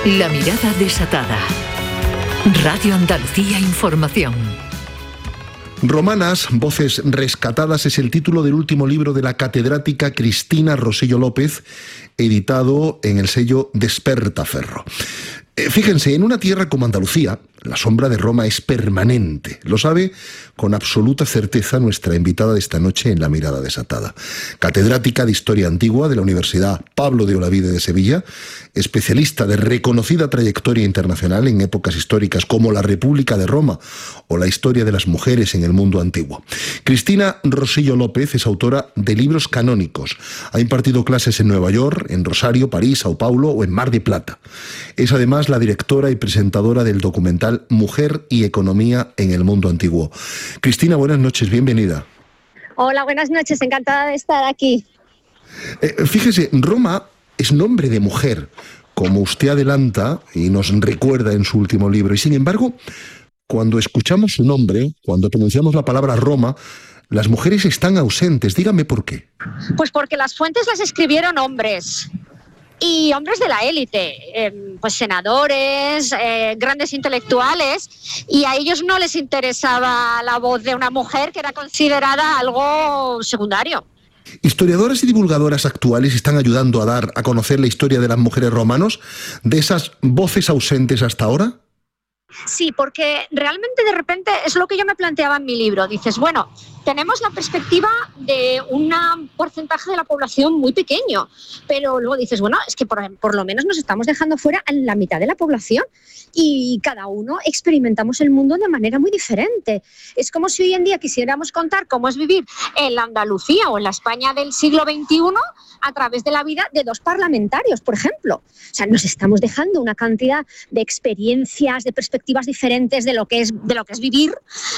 La mirada desatada. Radio Andalucía Información. Romanas, voces rescatadas es el título del último libro de la catedrática Cristina Rosillo López, editado en el sello Despertaferro. Fíjense, en una tierra como Andalucía, la sombra de Roma es permanente. Lo sabe con absoluta certeza nuestra invitada de esta noche en La Mirada Desatada. Catedrática de Historia Antigua de la Universidad Pablo de Olavide de Sevilla, especialista de reconocida trayectoria internacional en épocas históricas como la República de Roma o la historia de las mujeres en el mundo antiguo. Cristina Rosillo López es autora de libros canónicos. Ha impartido clases en Nueva York, en Rosario, París, Sao Paulo o en Mar de Plata. Es además la directora y presentadora del documental Mujer y Economía en el Mundo Antiguo. Cristina, buenas noches, bienvenida. Hola, buenas noches, encantada de estar aquí. Fíjese, Roma es nombre de mujer, como usted adelanta y nos recuerda en su último libro. Y sin embargo, cuando escuchamos su nombre, cuando pronunciamos la palabra Roma, las mujeres están ausentes. Dígame por qué. Pues porque las fuentes las escribieron hombres. Y hombres de la élite, pues senadores, grandes intelectuales, y a ellos no les interesaba la voz de una mujer que era considerada algo secundario. ¿Historiadoras y divulgadoras actuales están ayudando a dar a conocer la historia de las mujeres romanos, de esas voces ausentes hasta ahora? Sí, porque realmente de repente es lo que yo me planteaba en mi libro. Dices, bueno, tenemos la perspectiva de un porcentaje de la población muy pequeño, pero luego dices, bueno, es que por lo menos nos estamos dejando fuera a la mitad de la población y cada uno experimentamos el mundo de manera muy diferente. Es como si hoy en día quisiéramos contar cómo es vivir en la Andalucía o en la España del siglo XXI a través de la vida de dos parlamentarios, por ejemplo. O sea, nos estamos dejando una cantidad de experiencias, de perspectivas diferentes de lo que es vivir,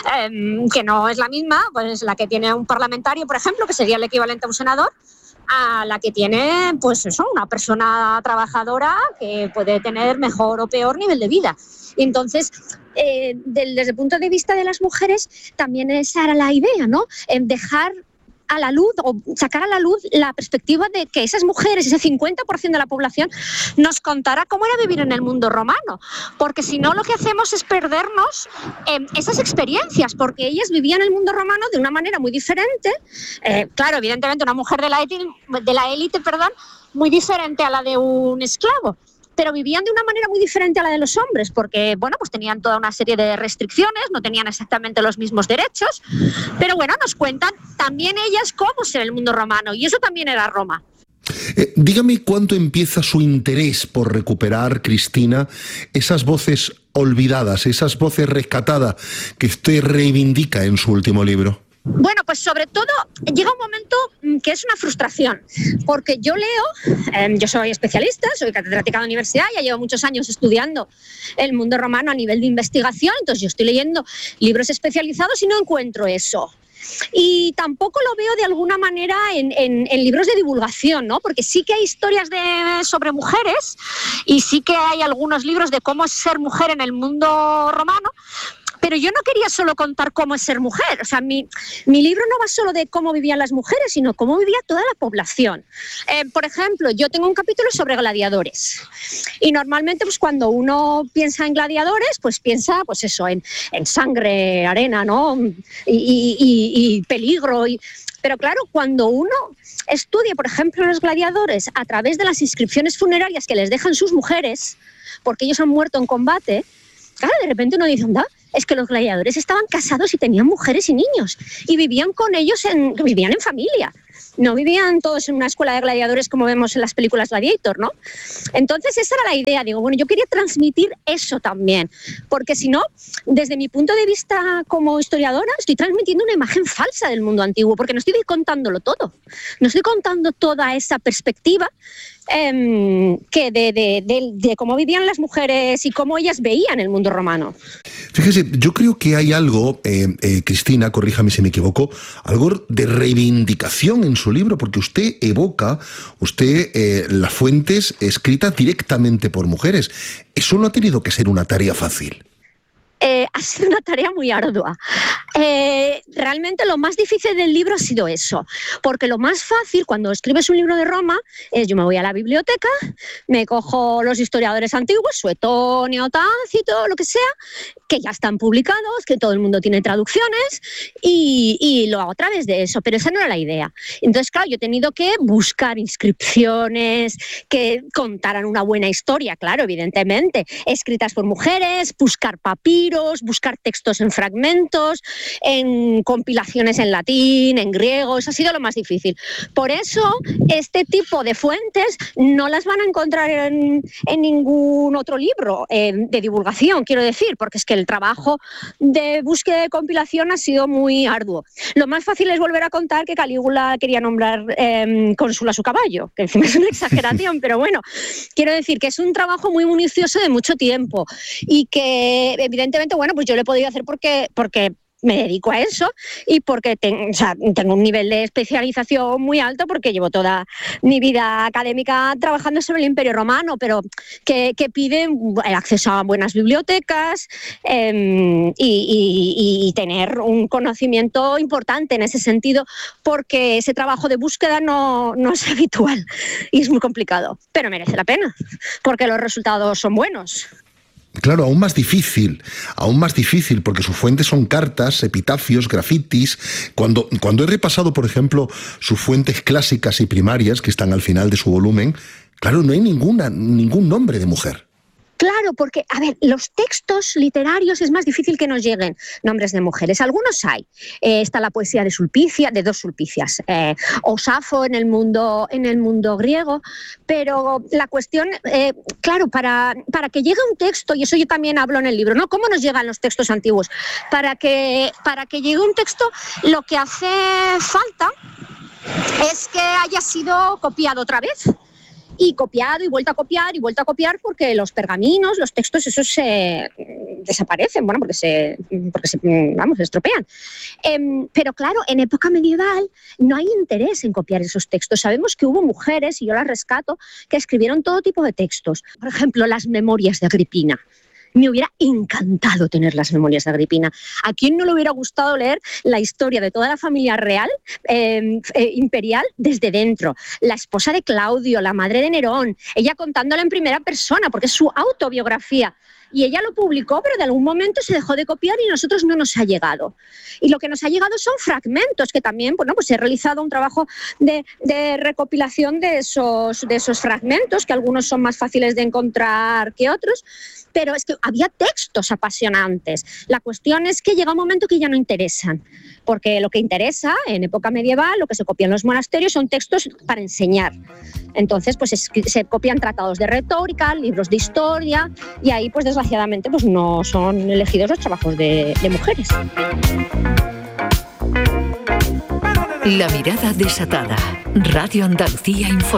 que no es la misma, pues la que tiene un parlamentario, por ejemplo, que sería el equivalente a un senador, a la que tiene, pues eso, una persona trabajadora que puede tener mejor o peor nivel de vida. Y entonces, desde el punto de vista de las mujeres, también esa era la idea, ¿no? Dejar a la luz o sacar a la luz la perspectiva de que esas mujeres, ese 50% de la población, nos contara cómo era vivir en el mundo romano, porque si no lo que hacemos es perdernos esas experiencias, porque ellas vivían el mundo romano de una manera muy diferente, claro, evidentemente una mujer de la élite, muy diferente a la de un esclavo, pero vivían de una manera muy diferente a la de los hombres, porque, bueno, pues tenían toda una serie de restricciones, no tenían exactamente los mismos derechos, pero bueno, nos cuentan también ellas cómo es el mundo romano, y eso también era Roma. Dígame cuánto empieza su interés por recuperar, Cristina, esas voces olvidadas, esas voces rescatadas que usted reivindica en su último libro. Bueno, pues sobre todo llega un momento que es una frustración, porque yo leo, yo soy especialista, soy catedrática de universidad, ya llevo muchos años estudiando el mundo romano a nivel de investigación, entonces yo estoy leyendo libros especializados y no encuentro eso. Y tampoco lo veo de alguna manera en libros de divulgación, ¿no? Porque sí que hay historias sobre mujeres y sí que hay algunos libros de cómo es ser mujer en el mundo romano. Pero yo no quería solo contar cómo es ser mujer. O sea, mi libro no va solo de cómo vivían las mujeres, sino cómo vivía toda la población. Por ejemplo, yo tengo un capítulo sobre gladiadores. Y normalmente, pues cuando uno piensa en gladiadores, pues piensa, pues eso, en sangre, arena, ¿no? Y peligro. Pero claro, cuando uno estudia, por ejemplo, los gladiadores a través de las inscripciones funerarias que les dejan sus mujeres, porque ellos han muerto en combate, claro, de repente uno dice, anda, es que los gladiadores estaban casados y tenían mujeres y niños y vivían con ellos, vivían en familia. No vivían todos en una escuela de gladiadores como vemos en las películas Gladiator, ¿no? Entonces esa era la idea. Digo, bueno, yo quería transmitir eso también, porque si no, desde mi punto de vista como historiadora, estoy transmitiendo una imagen falsa del mundo antiguo, porque no estoy contándolo todo. No estoy contando toda esa perspectiva que de cómo vivían las mujeres y cómo ellas veían el mundo romano. Fíjese, yo creo que hay algo, Cristina, corríjame si me equivoco, algo de reivindicación en su libro, porque usted evoca las fuentes escritas directamente por mujeres. Eso no ha tenido que ser una tarea fácil. ha sido una tarea muy ardua. Realmente lo más difícil del libro ha sido eso, porque lo más fácil cuando escribes un libro de Roma es yo me voy a la biblioteca, me cojo los historiadores antiguos, Suetonio, Tácito, lo que sea, que ya están publicados, que todo el mundo tiene traducciones y lo hago a través de eso, pero esa no era la idea. Entonces, claro, yo he tenido que buscar inscripciones que contaran una buena historia, claro, evidentemente, escritas por mujeres, buscar papiros, buscar textos en fragmentos, en compilaciones en latín, en griego, eso ha sido lo más difícil. Por eso, este tipo de fuentes no las van a encontrar en ningún otro libro de divulgación, quiero decir, porque es que el trabajo de búsqueda de compilación ha sido muy arduo. Lo más fácil es volver a contar que Calígula quería nombrar cónsul a su caballo, que encima es una exageración, pero bueno, quiero decir que es un trabajo muy minucioso de mucho tiempo y que evidentemente, bueno, pues yo lo he podido hacer porque me dedico a eso y porque tengo un nivel de especialización muy alto porque llevo toda mi vida académica trabajando sobre el Imperio Romano, pero que pide acceso a buenas bibliotecas y tener un conocimiento importante en ese sentido, porque ese trabajo de búsqueda no es habitual y es muy complicado, pero merece la pena porque los resultados son buenos. Claro, aún más difícil, porque sus fuentes son cartas, epitafios, grafitis. Cuando he repasado, por ejemplo, sus fuentes clásicas y primarias, que están al final de su volumen, claro, no hay ningún nombre de mujer. Claro, porque, a ver, los textos literarios es más difícil que nos lleguen nombres de mujeres. Algunos hay. Está la poesía de Sulpicia, de dos Sulpicias, o Safo en el mundo griego, pero la cuestión, claro, para que llegue un texto, y eso yo también hablo en el libro, ¿no? ¿Cómo nos llegan los textos antiguos? Para que llegue un texto, lo que hace falta es que haya sido copiado otra vez. Y copiado y vuelto a copiar porque los pergaminos, los textos, esos se desaparecen, bueno, porque se estropean. Pero claro, en época medieval no hay interés en copiar esos textos. Sabemos que hubo mujeres, y yo las rescato, que escribieron todo tipo de textos. Por ejemplo, las Memorias de Agripina. Me hubiera encantado tener las Memorias de Agripina. ¿A quién no le hubiera gustado leer la historia de toda la familia real, imperial, desde dentro? La esposa de Claudio, la madre de Nerón, ella contándola en primera persona, porque es su autobiografía. Y ella lo publicó, pero de algún momento se dejó de copiar y a nosotros no nos ha llegado. Y lo que nos ha llegado son fragmentos, que también, bueno, pues he realizado un trabajo de recopilación de esos fragmentos, que algunos son más fáciles de encontrar que otros, pero es que había textos apasionantes. La cuestión es que llega un momento que ya no interesan, porque lo que interesa en época medieval, lo que se copia en los monasterios son textos para enseñar. Entonces, pues se copian tratados de retórica, libros de historia, y ahí, pues desgraciadamente, pues no son elegidos los trabajos de mujeres. La mirada desatada. Radio Andalucía Información.